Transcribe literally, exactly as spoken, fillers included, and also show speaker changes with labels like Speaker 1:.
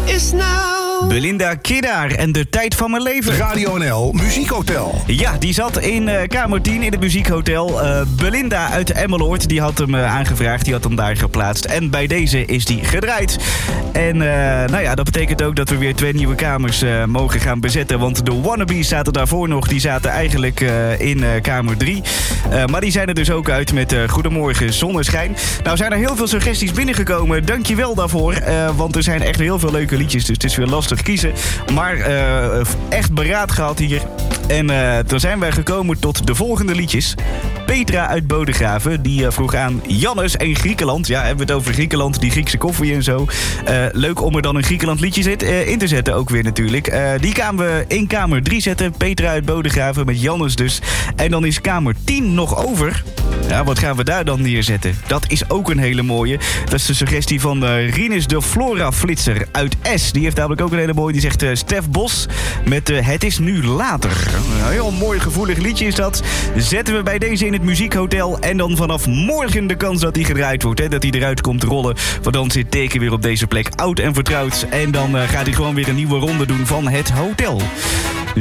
Speaker 1: is now.
Speaker 2: Belinda Kiddaar en de tijd van mijn leven.
Speaker 3: Radio N L Muziekhotel.
Speaker 2: Ja, die zat in uh, kamer tien in het muziekhotel. Uh, Belinda uit Emmeloord, die had hem uh, aangevraagd. Die had hem daar geplaatst. En bij deze is die gedraaid. En uh, nou ja, dat betekent ook dat we weer twee nieuwe kamers uh, mogen gaan bezetten. Want de wannabes zaten daarvoor nog. Die zaten eigenlijk uh, in uh, kamer drie. Uh, maar die zijn er dus ook uit met uh, Goedemorgen Zonneschijn. Nou zijn er heel veel suggesties binnengekomen. Dankjewel daarvoor. Uh, want er zijn echt heel veel leuke liedjes. Dus het is weer lastig kiezen. Maar uh, echt beraad gehad hier. En uh, toen zijn wij gekomen tot de volgende liedjes. Petra uit Bodegraven, die uh, vroeg aan Jannes en Griekenland. Ja, hebben we het over Griekenland, die Griekse koffie en zo. Uh, leuk om er dan een Griekenland liedje zit, uh, in te zetten ook weer natuurlijk. Uh, die gaan we in kamer drie zetten. Petra uit Bodegraven met Jannes dus. En dan is kamer tien nog over. Ja, wat gaan we daar dan neerzetten? Dat is ook een hele mooie. Dat is de suggestie van uh, Rinus de Flora Flitser uit S. Die heeft namelijk ook een hele mooie. Die zegt uh, Stef Bos met uh, Het is nu later. Een heel mooi gevoelig liedje is dat. Zetten we bij deze in het muziekhotel. En dan vanaf morgen de kans dat hij gedraaid wordt. Hè, dat hij eruit komt rollen. Want dan zit Teken weer op deze plek oud en vertrouwd. En dan uh, gaat hij gewoon weer een nieuwe ronde doen van het hotel.